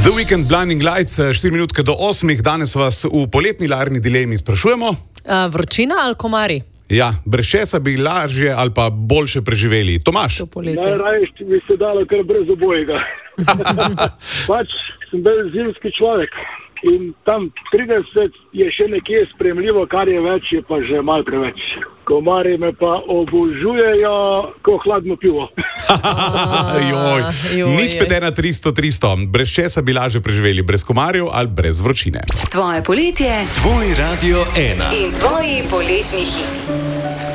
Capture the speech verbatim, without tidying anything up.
The Weekend Blinding Lights, štiri minutke do osmih. Danes vas v poletni larni dilemi sprašujemo. A, vročina ali komari? Ja, brez česa bi lažje ali pa boljše preživeli. Tomaž? Najraje bi se dalo kar brez obojega. Pač sem bil zimski človek in tam trideset je še nekje sprejemljivo, kar je več, je pa že malo preveč. Komari me pa obožujejo, ko hladno pivo. Joj, nič pet ena tristo tristo. Brez česa bi lažje preživeli, brez komarjev ali brez vročine. Tvoje poletje, tvoj Radio ena in tvoji poletni hiti.